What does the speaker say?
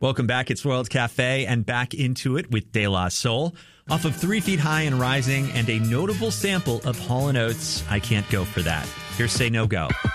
Welcome back. It's World Cafe and back into it with De La Soul. Off of 3 Feet High and Rising and a notable sample of Hall & Oates, I Can't Go For That. Here's Say No Go.